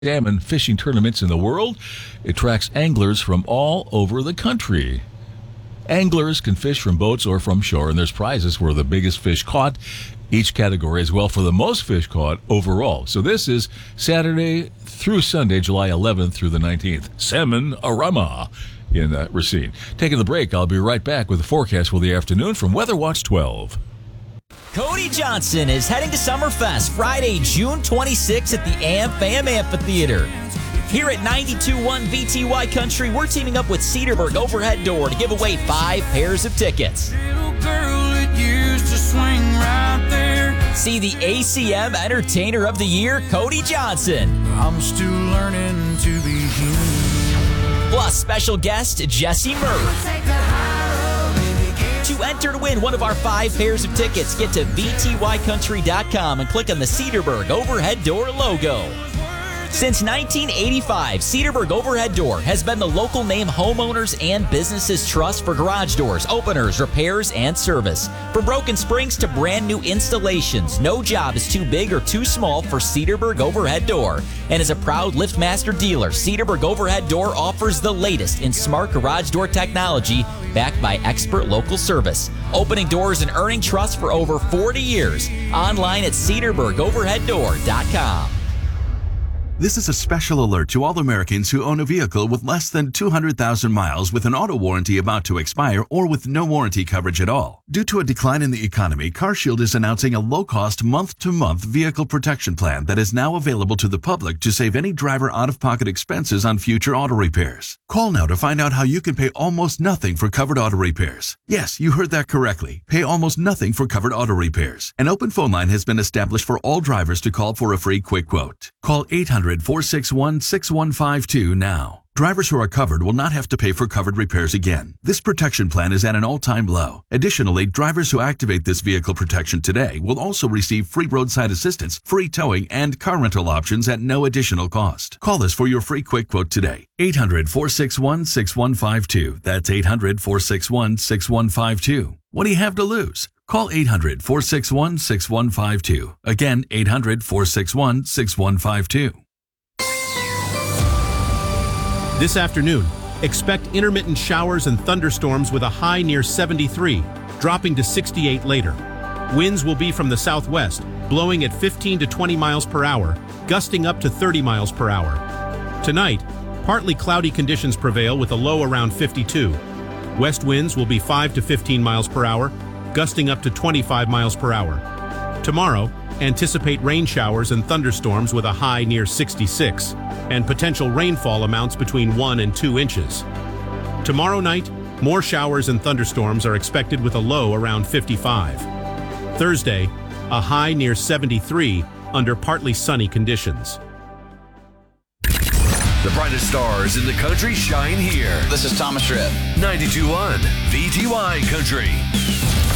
salmon fishing tournaments in the world. It attracts anglers from all over the country. Anglers can fish from boats or from shore, and there's prizes for the biggest fish caught, each category as well for the most fish caught overall. So this is Saturday through Sunday, July 11th through the 19th. Salmon-a-rama in Racine. Taking the break, I'll be right back with the forecast for the afternoon from Weather Watch 12. Cody Johnson is heading to Summerfest Friday, June 26th at the AmFam Amphitheater. Here at 92.1 VTY Country, we're teaming up with Cedarburg Overhead Door to give away 5 pairs of tickets. Little girl, it used to swing right there. See the ACM Entertainer of the Year, Cody Johnson. I'm still learning to be human. Plus special guest Jesse Murray. To enter to win one of our 5 pairs of tickets, get to VTYcountry.com and click on the Cedarburg Overhead Door logo. Since 1985, Cedarburg Overhead Door has been the local name homeowners and businesses trust for garage doors, openers, repairs, and service. From broken springs to brand new installations, no job is too big or too small for Cedarburg Overhead Door. And as a proud LiftMaster dealer, Cedarburg Overhead Door offers the latest in smart garage door technology backed by expert local service. Opening doors and earning trust for over 40 years. Online at cedarburgoverheaddoor.com. This is a special alert to all Americans who own a vehicle with less than 200,000 miles with an auto warranty about to expire or with no warranty coverage at all. Due to a decline in the economy, CarShield is announcing a low-cost month-to-month vehicle protection plan that is now available to the public to save any driver out-of-pocket expenses on future auto repairs. Call now to find out how you can pay almost nothing for covered auto repairs. Yes, you heard that correctly. Pay almost nothing for covered auto repairs. An open phone line has been established for all drivers to call for a free quick quote. Call 800-461-6152 now. Drivers who are covered will not have to pay for covered repairs again. This protection plan is at an all-time low. Additionally, drivers who activate this vehicle protection today will also receive free roadside assistance, free towing, and car rental options at no additional cost. Call us for your free quick quote today. 800-461-6152. That's 800-461-6152. What do you have to lose? Call 800-461-6152. Again, 800-461-6152. This afternoon, expect intermittent showers and thunderstorms with a high near 73, dropping to 68 later. Winds will be from the southwest, blowing at 15 to 20 miles per hour, gusting up to 30 miles per hour. Tonight, partly cloudy conditions prevail with a low around 52. West winds will be 5 to 15 miles per hour, gusting up to 25 miles per hour. Tomorrow, anticipate rain showers and thunderstorms with a high near 66, and potential rainfall amounts between 1 and 2 inches. Tomorrow night, more showers and thunderstorms are expected with a low around 55. Thursday, a high near 73 under partly sunny conditions. The brightest stars in the country shine here. This is Thomas Tripp. 92.1 VTY Country.